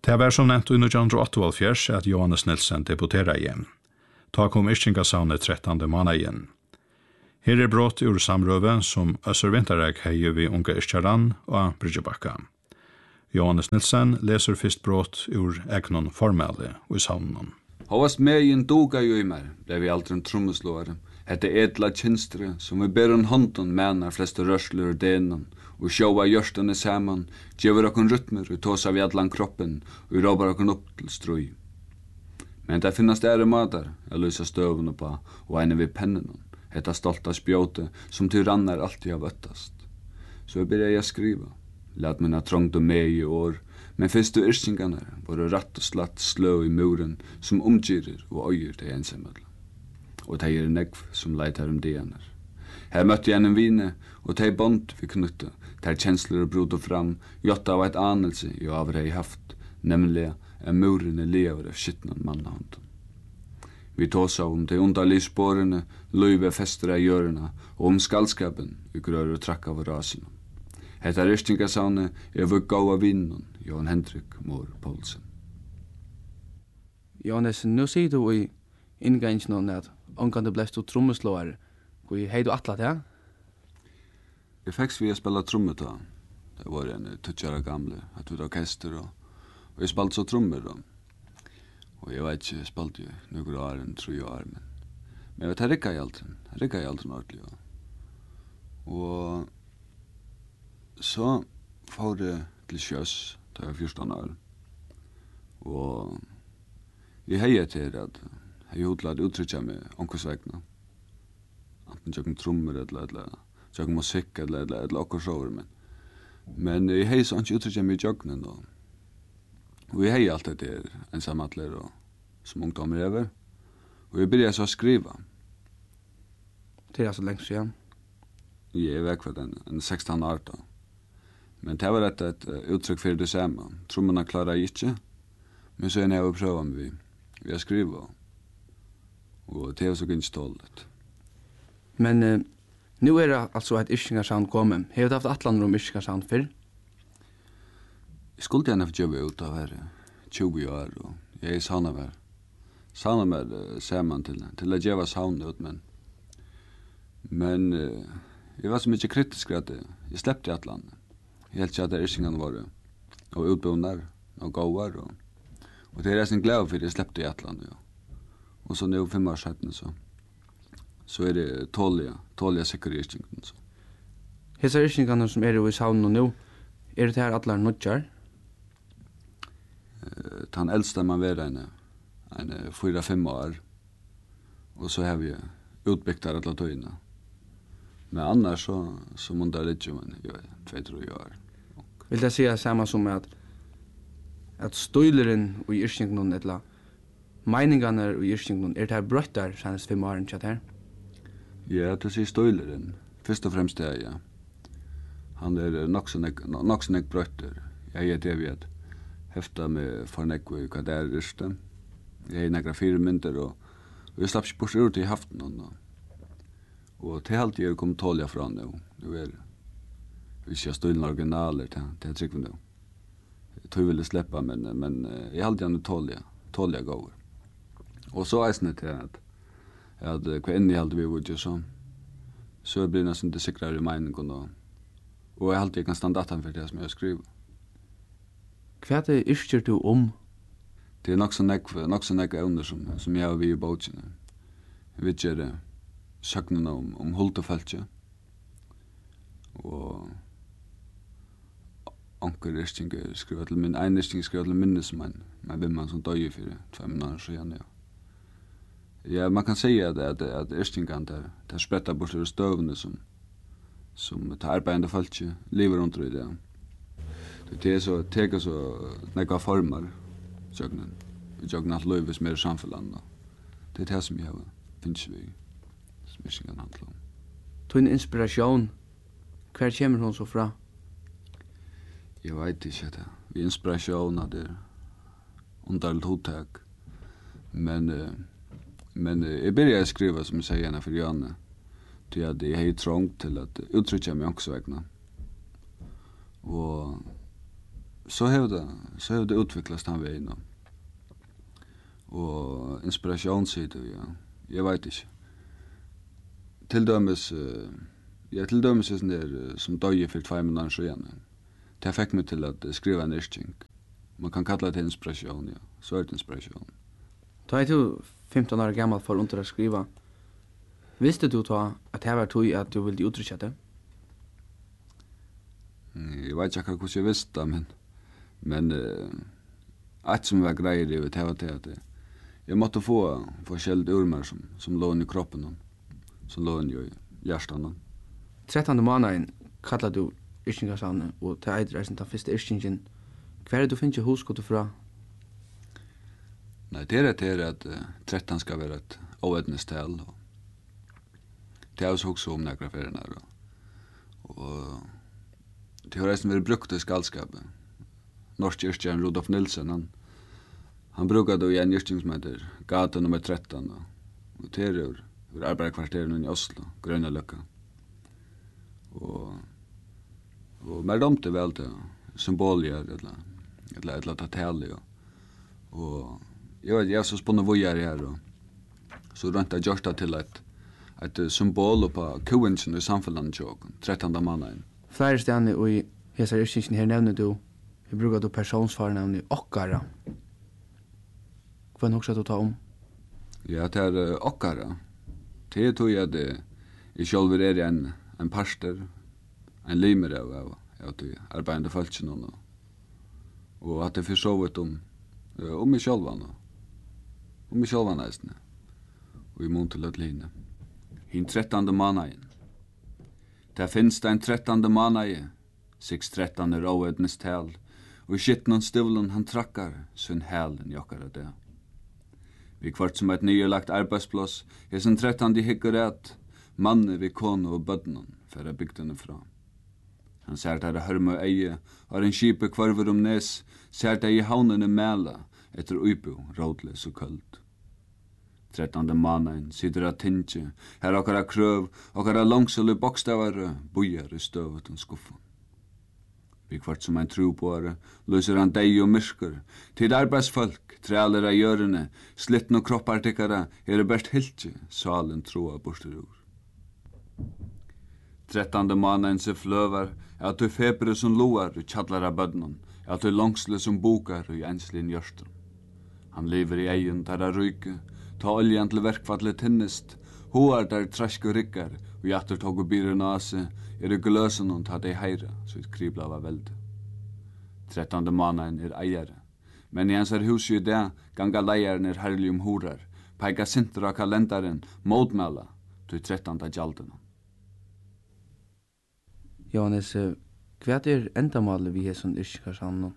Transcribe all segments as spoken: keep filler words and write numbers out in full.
Det var som nevnt i nitton åttaoghalvfjerds at Johannes Nilsen debuterar igjen. Ta kom Yrkingasavnet trettande månaden. Her er brott ur samrøve som Øssur Vinterreg heier vi unge Yrkjaran og Bryggebakka. Johannes Nilsen leser fyrst brott ur egnon formale og i savnen. Hovast megin duga jo i mer, blev vi aldri en trommeslåare. Hette edla kynstre, som vi ber en hånden menar fleste rørsler og denan, og sjóa hjørstene saman, djever okkon rytmer, og tåsa vi allan kroppen, og råbar okkon opp til strøy. Men det finnast ære matar, jeg lysa støvene på, og eine vid pennen, hetta stolta spjóte, som tyrannar alltid har vøttast. Så jeg byrja jeg skriva, lat mina trångt og meg i år, men fyrstu yrsingarna var ratt og slatt slø i muren, som omgyrir og øyer til ensamödla. Og det er negv som leitar om dianar. Her møtte jeg en vine, og det er bond vi knytta, der kjensler og broder fram, jotta av eit anelse jeg av hei haft, nemlig at muren er lever av skittnan mannahånden. Vi tåsa om de underlige spårene, løyve fester av hjørena, og om skallskapen vi grør og trakk av rasene. Hetta Yrkingasavnet er vår gåa vinnen, Johan Hendrik Mår Poulsen. Johannes, nu sier du i inngangen at omkant du blest du trommeslåare. Hvor hei du atlat, ja? Jeg fekks vi å spela trommet da. Det var en tutsjara gamle, et ut orkester, og, og jeg spalt så trommer da. Og jeg vet ikke, jeg spalt jo noen år, en tro år, men, men jeg vet, jeg rikka i alt, jeg rikka i alt ordentlig, ja. Og så får det til sjøs, da jeg var fjorton år, og jeg heier til at jeg hodlet uttrykja med omkvæsvegna, anten tjøkken trommer, eller, eller tjøkken musikk, eller, eller, eller okkur sjåver, men, men jeg heier så ikke uttrykja med tjøkkenen, og, og jeg heier alt det der ensamatler og som ungdommer over, og jeg begynner så å skriva. Det er altså lengst siden? Jeg er vekk for den, en sexton år da. Men det var et, et uttrykk for det samme. Trommene klarer jeg ikke, men så er jeg å prøve om vi, vi har skriva, og det er så ikke stålet. Men uh, nu er det altså et Yrkingasavn kommet. Har du haft atlander om Yrkingasavn før? Jeg skulle gjerne få jobbe ut av her tjue år, og jeg er savnet meg. Savnet meg uh, ser man til, til å gjøre savnet ut, men, men uh, jeg var så mye kritisk at jeg slepte atlander. Jeg helt ikke at det er Yrkingan var og utbunnar og gåvar, og, og det er jeg sin glede for jeg slepte i atlander, ja. Og så nu fem år siden, så, så er det tålige, tålige sikker i Yrkingan. Hesa Yrkingan som er i savnen nå, er det her atlar nødjar? Uh, den eldste man være en, en fyra, fem år, og så har vi utbyggt her atla tøyene. Men annars så, så må det litt jo en tvei, tre år. Vil det sige samma som at at støyleren i Yrkingan, eller meiningarna i Yrkingan, er det her brøttar senest fem åren tjatt her? Ja, det sier støyleren. Først og fremst det, ja. Han er nok så nek brøttar. Jeg er det vi at hefta med for nek hva det er riste. Jeg er nekra fire mynder, og, og jeg slapp ikke bort ut i haften. Og, og til alt jeg er kommet tålja fra nå. Nå er hvis jeg støylen originaler til, til jeg trykker nå. Jeg tror jeg ville sleppa, men, men jeg halte gjerne tålja, tålja gåver. Og så er det til at, at hva inni halte vi var ikke så, så blir det nesten det sikrere i meningen, og, og jeg halte jeg kan stande atan for det som jeg skriver. Hva er det yrker du om? Det er nok så nek, nok så nek evner som, som jeg har vi i båtene. Jeg vet ikke det, søknene om, om hultefeltje, og anker Yrkingar skriver til min, en Yrkingar skriver til minne som en, en vimman som døg for två minutter siden, ja. Ja, man kan säga att att att Yrkingan där där sprättar bort ur stövne som som tar arbetande folk lever under det. Det är så tar så några former sögnen. Vi jag nåt löves mer samfällan. Det är det som jag finns vi som Yrkingan handlar om. Tun inspiration. Hver kommer hon så fra? Jag vet inte det. Vi inspiration av det underligt hotag. Men uh, men uh, jag började skriva som jag säger gärna för Janne. Till att jag är trångt till att uttrycka mig också vägna. Och så har det, så har det utvecklats den vägen. Och inspirationssidan, ja. Jag vet inte. Till dömes, ja, till dömes är sån där som döje för två månader sedan. Det fick mig till att skriva en yrking. Man kan kalla det inspiration, ja. Så är det inspiration. Då är du femton år gammal för under att skriva. Visste du då att det var tog att du ville uttrycka det? Jag vet inte hur jag visste, men men uh, att som var grejer det var det att jag måste få få skälld urmar som som låg i kroppen, som låg i hjärtan. trettonde månaden kallar du yrkingasavne, og det eitir er sin ta fyrste yrkingen. Hver er du finner hoskutt fra? Nei, det er det at uh, tretton skal være et ovednestel, og det er også også om nekra ferien her, og, og det har reisen vært brukt i skallskapet. Norsk yrkjern Rudolf Nilsen, han, han brukar då i en yrking som heter gata nummer tretton, og, og det er ur arbeidskvarteren i Oslo, Grønna Løkka. Og, og mer dumt er vel til symbolier, eller, eller, eller tatali, og, og jeg vet, jeg er så spunnet vojar her, og så rundt jeg gjørst det til et, et symbol på kuingen i samfunnet tjåken, trettonde måneden. Flere stedene og i hese yrkingen her nevner du, vi bruker du personsfarnavnet okkara. Hva er nok du ta om? Ja, det er uh, okkara. Det tror jeg det i sjølver er en, en parster, en limer av, av, av de arbeidende følelsene, og, og at det er forsovet om, uh, om meg sjølvene, om meg sjølvene eisene, og i mån til at line. Hinn trettande måneden. Det finnes det en trettande måned, seks tretton er ovednes tal, og i skittnon stivlen han trakkar sin hælen i okkara det. Vi kvart som et nylagt arbeidsplass, er sin trettande hikker at manne vi kone og bødnen færa bygdene fra. Han ser der hørme og eie, har en kipe kvarver om nes, ser der i havnene mæla, etter uipo, rådles og køld. Trettande måneden sitter av tinge, her okkara krøv, okkara langsøle bokstavare, bojar i støvet og skuffen. Vi kvart som en trobåre, løser han deg og myrker, til arbeidsfolk, trealer av gjørene, slitten og kroppartikkara, er det best hiltje, salen troa borsterur. Trettande måneden se fløvar, er at du febre som loar i tjallar av bødnen, er at du langsle som bokar i enslin gjørsten. Han lever i egen der av ryke, ta oljan til verkfallet tinnest, hoar der trask og rikkar, og jatter tog og byrer nase, er det gløsen og ta deg heira, så et kribla var velde. Trettande måneden er eiere, men i hans er hus i det, ganga leieren er herlig om horar, peika sinter av kalendaren, modmela, til trettande gjaldene. Johannes, hva er endamålet vi har som yrkeskarsann?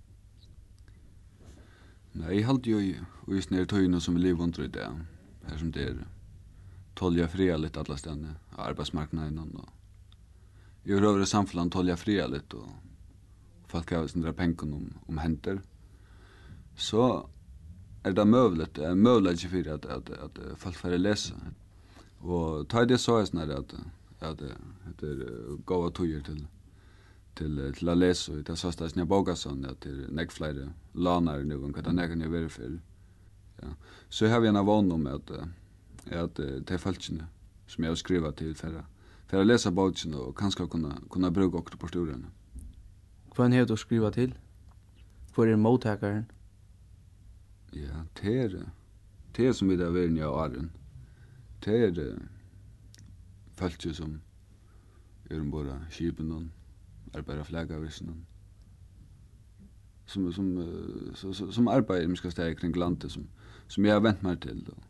Nei, jeg halte jo i just nere tøyene som vi lever under i det, her som det er tolja fria litt alla stedene av arbeidsmarknaden, og i røvre samfunnet tolja fria litt, og folk har sindra pengen om, om henter, så er det møvlet, det er møvlet ikke for at, at, at folk får lese. Og ta i det så er sånn at, at det er gåva tøyer til til til å lese, og det er sånn at boka sånn at det er nek flere lanar nu enn hva det nek kan jeg være for. Ja. Så har vi en av vån om at, at det er falskene som jeg har skrivet til for, for å lese bokene og kanskje kunne, kunne bruke okkur på storene. Hva har du skrivet til? Hvor er mottakeren? Ja, det er det er som vi har vært i åren. Det er falskene som er om bare kipen og arbeider flagavisen som som så, så, som arbeider med skal steg kring landet som som jeg har vent meg til og,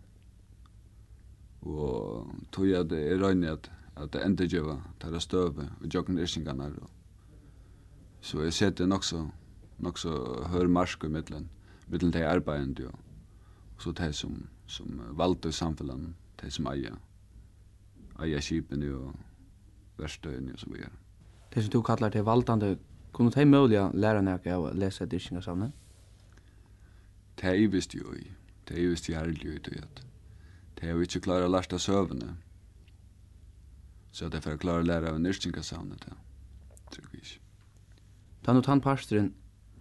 og tog jeg det er røyne at at det enda gjør tar støve og jokken yrkingene og så jeg ser det nok så nok så hør marsk i middelen middelen til arbeidende og så det som som valgte i samfunnet det som eier eier skipene og verstøyene og så videre. Det som du kallar til valtande, kunne de mulig lære noe av å lese et yrkesavne? Det er jeg visst jo i. Det er jeg visst jærlig jo i det. Det er jo ikke klare å lære søvende. Så det er for å klare å lære av en yrkesavne, det tror jeg ikke. Da nå tann parsteren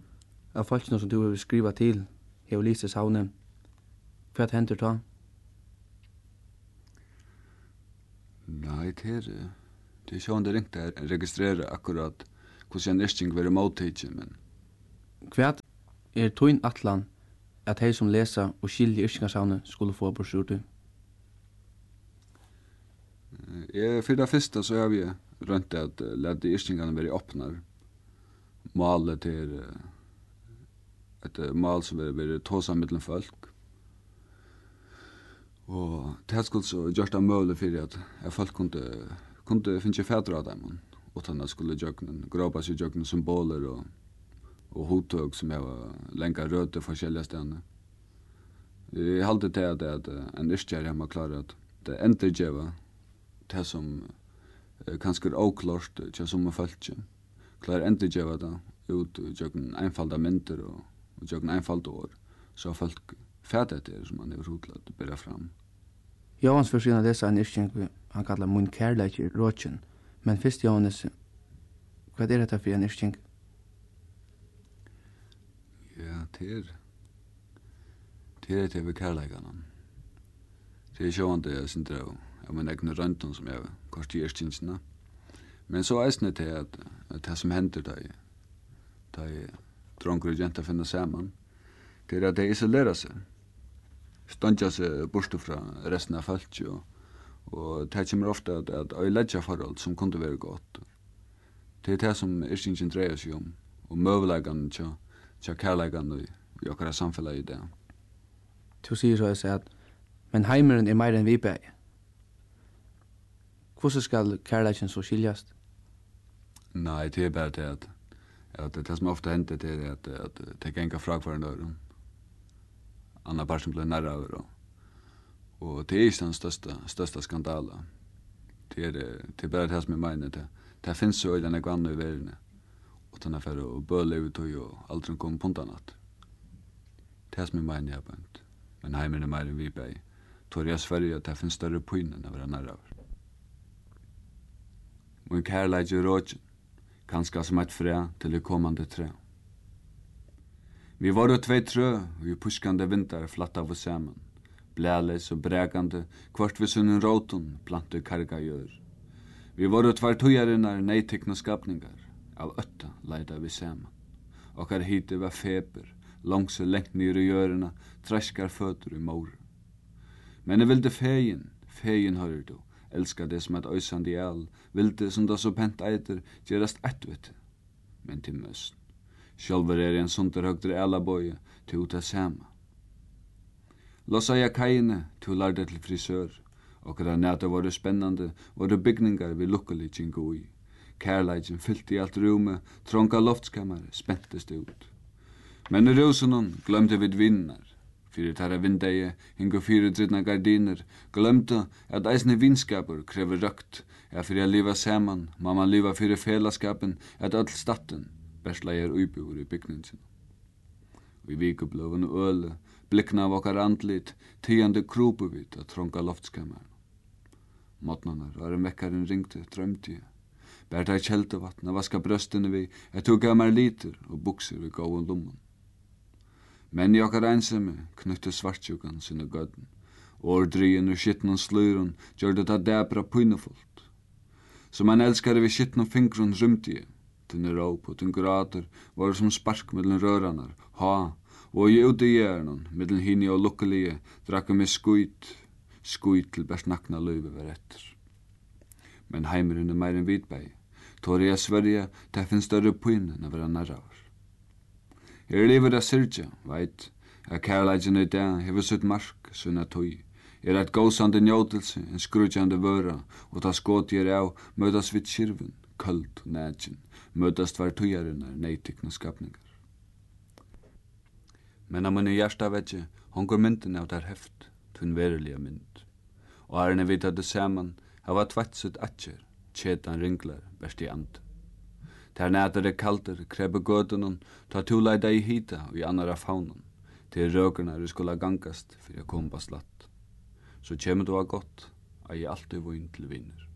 av folkene som du vil skriva til, hever lyst til savnet. Hva hender da? Nei, det er det er sånn det ringte her, registrere akkurat hvordan en yrking vil mottidje, men Hva er tøyn atlan at hei som lesa og skilje yrkingasavnet skulle få brosjur du? jeg, for det første så har vi rønt at uh, lette yrkingene være åpner. Malet til uh, et uh, mal som vil være tåsa mellom folk. Og det skulle så gjort det mulig for at, at folk kunne, kunne finne fædre av dem, utan at skulle jøgnen, gråpa seg jøgnen symboler og, og hottøg som jeg var lenka røde forskjellige stedene. Jeg halte til at, at en yrkjer hjemme klarer at det enderdjeva det som uh, kanskje er oklart til som er følge. Klarer enderdjeva det ut jøgnen einfalda mynter og, og jøgnen einfalda år, så folk fæt etter som man er rotlet å bæra fram. Johans først innan dessa en yrking han kallar mun kærleik i råkjen. Men fyrst Johannes, hva er dette for en yrking? Ja, det er det er det ved kærleikene. Det er sjående jeg synes det av min egne røntgen som jeg kort i yrkingsene. Men så eisne det at, at det som hender da jeg da jeg dronker og jenter finner sammen, det er at de isolerer seg. Ståndja seg borte fra resten av folk, og, og det kommer ofte at, at øyeledja forhold som kunne være godt. Det er det som yrkingen dreier seg om, og møvelegene til, til kærleikene i, i okkara samfellet i det. Du sier så jeg sier at, men heimeren er meir enn vi bæg. Hvordan skal kærleiken så skiljast? Nei, det er bare det at, at det som ofte hender det er at, at det kan ikke fra hver en døren. Anna par som blir nærra over, og, og det er ikke den største, største skandalen. Det er, det er bare det som jeg mener, det, det finnes jo en ekvann i verden, og den er for å bøle ut og aldri komme puntanat. Det som jeg mener jeg bønt, men heimen er mer enn vi bæg. Tror jeg Sverige at det finnes større pynen å være nærra over. Min kærleik i rådjen, kanskje som et fræ til det kommande tre. Vi var jo tvei trø, og i puskande vinter flatt av oss sammen. Blæles og bregande, kvart vi sunnen råton, plante karga gjør. Vi var jo tvær tøyarinnar neitikna skapningar, av øtta leida vi sammen. Okkar hite var feber, langse lengt nyr i gjørena, treskar føtter i mor. Men jeg vilde fegin, fegin hører du, elskar det som et øysand i all, vilde som da så pent eiter, gjerast ettvitt, men til møsten. Sjálfur er en sundur høgdur elabøye til ut av sama. Lossa jeg kajene til lærde til frisør, og hver næta var det spennande, var det bygningar vi lukkelig kjengu i. Kærleikjen fyllt i alt rume, tronka loftskammer, spentest ut. Men i rusunnen glömde vi vinnar. Fyrir tarra vindeie, hingu fyrir dridna gardiner, glömde at eisne vinskapur krever røkt, ja fyrir a liva saman, ma man liva fyrir felaskapen, at öll statten, bersla er uibur i bygningen. Vi vikubløven og øle, blikna av okkar andlit, tiande krupuvit og tronka loftskammar. Motnanar var en vekkaren ringte, drømte jeg. Berta i kjeltevatn og vaska brøstene vi, jeg tog gammar liter og bukser vi gåen lommen. Men i okkar einsamme knytte svartsjukan sinne gødden. Årdryen og skittnon sløyron gjør det at dæbra pynefullt. Som en elskare vi skittnon fingron rymte jeg, tunne råp og tunne grater var som spark mellom røranar, ha, og i ute i hjernon, mellom hini og lukkelige, drakk meg skuit, skuit til bæst nakna løyve var etter. Men heimeren er meir enn vitbæg, tår jeg Sverige, det finnes større pyne enn å være nærraver. Her livet er syrja, veit, at kærleidjen i dag hever sitt mark, sunna tøy, er et gåsande njótelse, en skrutjande vøra, og ta skåt jeg av, møtas vidt kyrven, köld og nætjen, møtast var tøyarinnar neitikna skapningar. Men av minni hjerstavetje hongur mynden av der heft, tunn veruliga mynd. Og arne vita det saman, hava tvatsut atjer, tjetan ringlar, best i and. Der nætar er kalder, krebe gødunon, ta tuleida i hita og i annara faunon, til røkurnar er skulle gangast fyrir a komba slatt. Så kjemur du av gott, a i alltid voin til vinner.